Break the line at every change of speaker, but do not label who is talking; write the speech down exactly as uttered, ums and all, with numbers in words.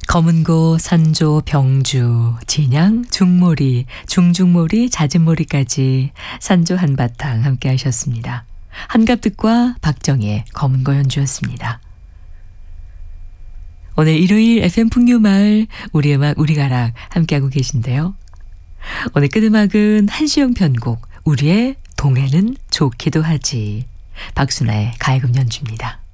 검은고, 산조, 병주, 진양, 중모리, 중중모리, 잦은모리까지 산조 한바탕 함께 하셨습니다. 한갑듣과 박정희의 검은고 연주였습니다. 오늘 일요일 에프엠 풍류마을 우리 음악 우리 가락 함께하고 계신데요. 오늘 끝음악은 한시영 편곡 우리의 동해는 좋기도 하지 박순아의 가야금 연주입니다.